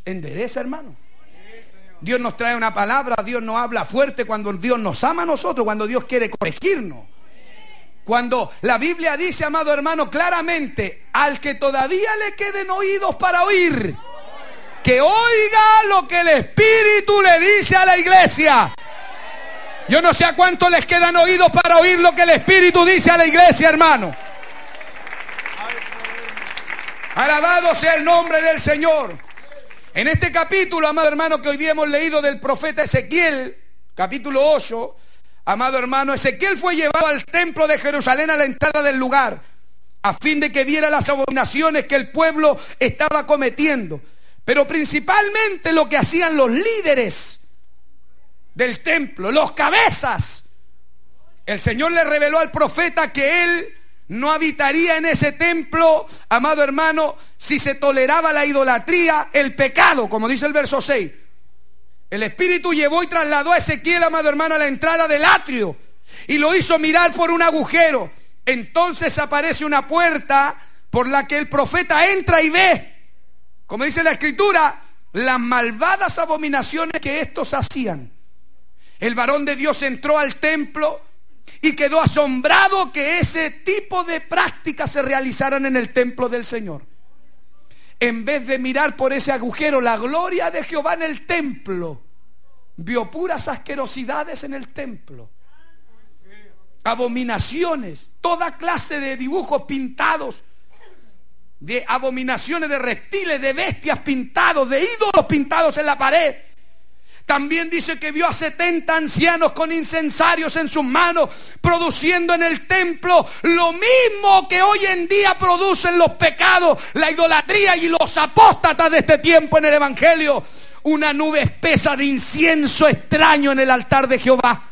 endereza, hermano. Dios nos trae una palabra, Dios nos habla fuerte cuando Dios nos ama a nosotros, cuando Dios quiere corregirnos. Cuando la Biblia dice, amado hermano, claramente, al que todavía le queden oídos para oír, que oiga lo que el Espíritu le dice a la iglesia. Yo no sé a cuántos les quedan oídos para oír lo que el Espíritu dice a la iglesia, hermano. Alabado sea el nombre del Señor. En este capítulo, amado hermano, que hoy día hemos leído del profeta Ezequiel, capítulo 8, amado hermano, Ezequiel fue llevado al templo de Jerusalén a la entrada del lugar, a fin de que viera las abominaciones que el pueblo estaba cometiendo. Pero principalmente lo que hacían los líderes del templo, los cabezas. El Señor le reveló al profeta que él no habitaría en ese templo, amado hermano, si se toleraba la idolatría, el pecado, como dice el verso 6. El Espíritu llevó y trasladó a Ezequiel, amado hermano, a la entrada del atrio y lo hizo mirar por un agujero. Entonces aparece una puerta por la que el profeta entra y ve, como dice la Escritura, las malvadas abominaciones que estos hacían. El varón de Dios entró al templo y quedó asombrado que ese tipo de prácticas se realizaran en el templo del Señor. En vez de mirar por ese agujero la gloria de Jehová en el templo, vio puras asquerosidades en el templo. Abominaciones, toda clase de dibujos pintados, de abominaciones de reptiles, de bestias pintados, de ídolos pintados en la pared. También dice que vio a 70 ancianos con incensarios en sus manos, produciendo en el templo lo mismo que hoy en día producen los pecados, la idolatría y los apóstatas de este tiempo en el Evangelio. Una nube espesa de incienso extraño en el altar de Jehová.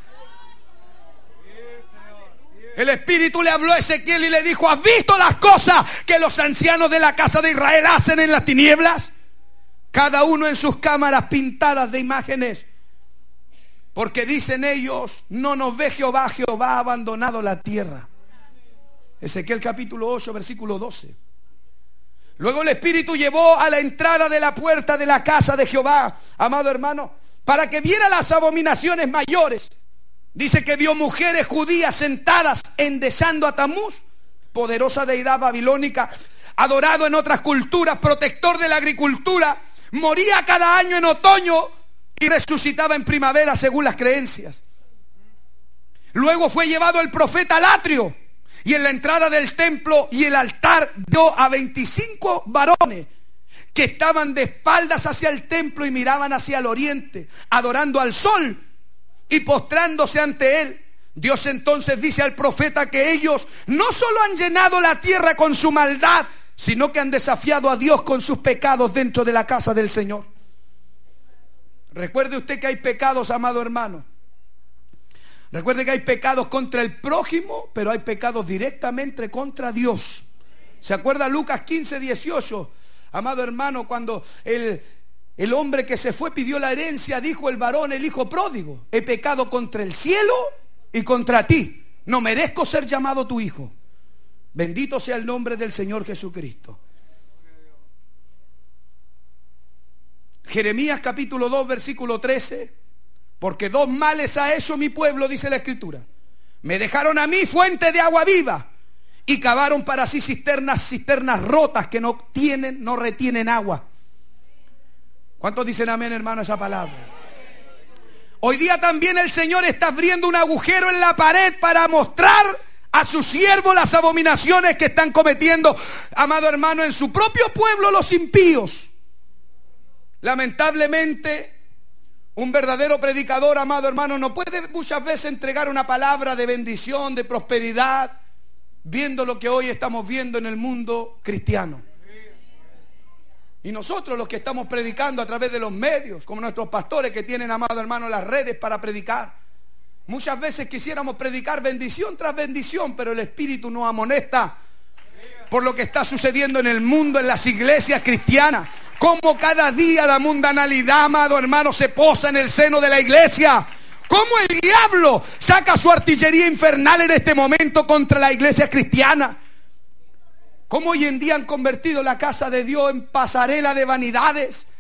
El Espíritu le habló a Ezequiel y le dijo: ¿has visto las cosas que los ancianos de la casa de Israel hacen en las tinieblas? Cada uno en sus cámaras pintadas de imágenes. Porque dicen ellos: no nos ve Jehová, Jehová ha abandonado la tierra. Ezequiel capítulo 8, versículo 12. Luego el Espíritu llevó a la entrada de la puerta de la casa de Jehová, amado hermano, para que viera las abominaciones mayores. Dice que vio mujeres judías sentadas endechando a Tamuz, poderosa deidad babilónica, adorado en otras culturas, protector de la agricultura. Moría cada año en otoño y resucitaba en primavera según las creencias. Luego fue llevado el profeta al atrio, y en la entrada del templo y el altar vio a 25 varones que estaban de espaldas hacia el templo y miraban hacia el oriente, adorando al sol y postrándose ante él. Dios entonces dice al profeta que ellos no solo han llenado la tierra con su maldad, sino que han desafiado a Dios con sus pecados dentro de la casa del Señor. Recuerde usted que hay pecados, amado hermano. Recuerde que hay pecados contra el prójimo, pero hay pecados directamente contra Dios. ¿Se acuerda Lucas 15, 18? Amado hermano, cuando el hombre que se fue pidió la herencia, dijo el varón, el hijo pródigo: he pecado contra el cielo y contra ti. No merezco ser llamado tu hijo. Bendito sea el nombre del Señor Jesucristo. Jeremías capítulo 2, versículo 13. Porque dos males ha hecho mi pueblo, dice la Escritura. Me dejaron a mí fuente de agua viva y cavaron para sí cisternas rotas que no retienen agua. ¿Cuántos dicen amén, hermano, esa palabra? Hoy día también el Señor está abriendo un agujero en la pared para mostrar a sus siervos las abominaciones que están cometiendo, amado hermano, en su propio pueblo los impíos. Lamentablemente, un verdadero predicador, amado hermano, no puede muchas veces entregar una palabra de bendición, de prosperidad, viendo lo que hoy estamos viendo en el mundo cristiano. Y nosotros los que estamos predicando a través de los medios, como nuestros pastores que tienen, amado hermano, las redes para predicar, muchas veces quisiéramos predicar bendición tras bendición, pero el Espíritu nos amonesta por lo que está sucediendo en el mundo, en las iglesias cristianas. Cómo cada día la mundanalidad, amado hermano, se posa en el seno de la iglesia. Cómo el diablo saca su artillería infernal en este momento contra la iglesia cristiana. Cómo hoy en día han convertido la casa de Dios en pasarela de vanidades.